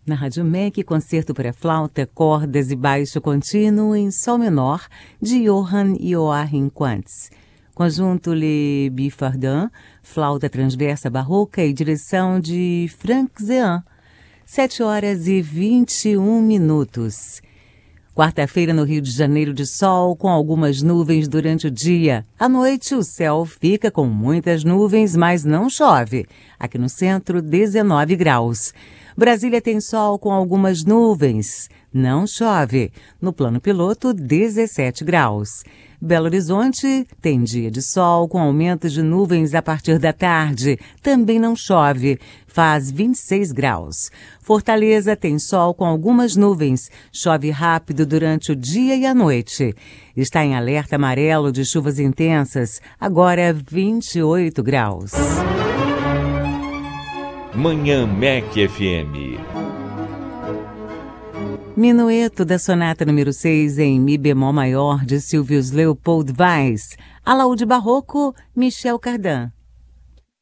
Na Rádio MEC, concerto para flauta, cordas e baixo contínuo em sol menor, de Johann Joachim Quantz. Conjunto Le Biffardin, flauta transversa barroca e direção de Frank Zean. 7h21. Quarta-feira no Rio de Janeiro de sol, com algumas nuvens durante o dia. À noite o céu fica com muitas nuvens, mas não chove. Aqui no centro, 19 graus. Brasília tem sol com algumas nuvens. Não chove. No plano piloto, 17 graus. Belo Horizonte tem dia de sol com aumentos de nuvens a partir da tarde. Também não chove. Faz 26 graus. Fortaleza tem sol com algumas nuvens. Chove rápido durante o dia e a noite. Está em alerta amarelo de chuvas intensas. Agora 28 graus. Manhã MEC FM. Minueto da sonata número 6 em Mi bemol maior de Silvius Leopold Weiss. Alaúde barroco, Michel Cardan.